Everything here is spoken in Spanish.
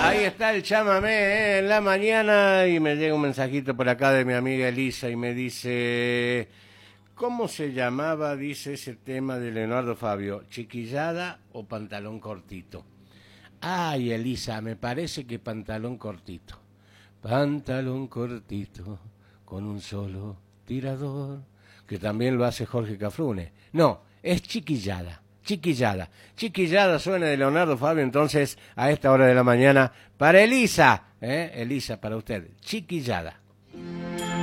Ahí está el chamamé en la mañana y me llega un mensajito por acá de mi amiga Elisa y me dice, ¿cómo se llamaba, dice, ese tema de Leonardo Fabio? ¿Chiquillada o pantalón cortito? Ay, Elisa, me parece que pantalón cortito. Pantalón cortito con un solo tirador, que también lo hace Jorge Cafrune. No, es chiquillada. Chiquillada. Chiquillada suena de Leonardo Fabio, entonces, a esta hora de la mañana, para Elisa, Elisa, para usted, chiquillada.